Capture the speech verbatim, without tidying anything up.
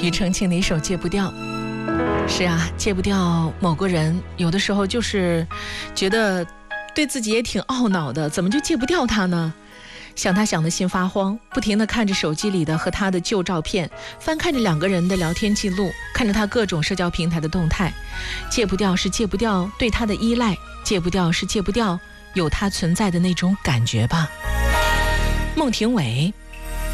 庾澄庆的一首《戒不掉》。是啊，戒不掉某个人，有的时候就是觉得对自己也挺懊恼的，怎么就戒不掉他呢？想他想的心发慌，不停地看着手机里的和他的旧照片，翻看着两个人的聊天记录，看着他各种社交平台的动态。戒不掉是戒不掉对他的依赖，戒不掉是戒不掉有他存在的那种感觉吧。孟庭苇，